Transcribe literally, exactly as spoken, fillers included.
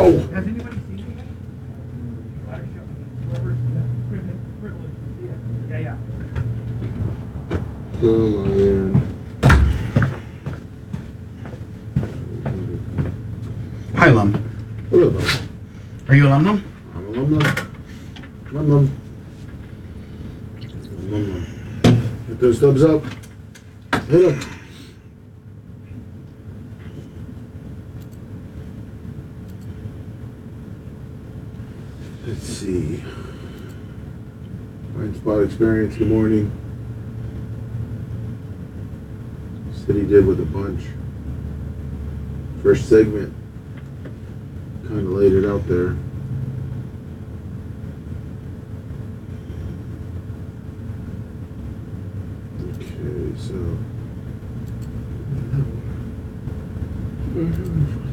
Oh! Has anybody seen it yet? Ladder show? Whoever's privileged privileged to see it. Yeah, yeah. Come on. Hi, Lum. Hello, Bob. Are you a Lum Lum? I'm a lum lum. Lum lum. Lum lum. Get those thumbs up. Hit 'em. Let's see. Blind spot experience, good morning. City did with a bunch. First segment. Kind of laid it out there. Okay, so.